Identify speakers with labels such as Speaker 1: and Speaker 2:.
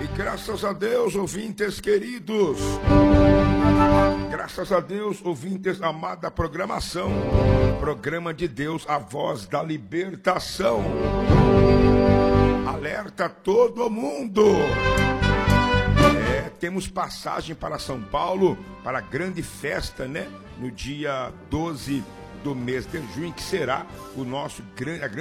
Speaker 1: Graças a Deus, ouvintes queridos. Graças a Deus, ouvintes, amada programação. Programa de Deus, a voz da libertação. Alerta todo mundo. Temos passagem para São Paulo, para a grande festa, né? No dia 12 do mês de junho, que será a grande